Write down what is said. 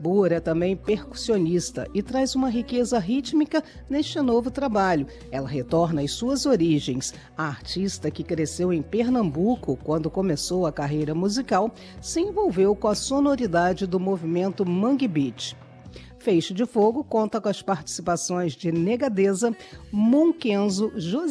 Boer é também percussionista e traz uma riqueza rítmica neste novo trabalho. Ela retorna às suas origens. A artista, que cresceu em Pernambuco quando começou a carreira musical, se envolveu com a sonoridade do movimento Mangue Beat. Feixe de Fogo conta com as participações de Negadeza, Monkenzo, José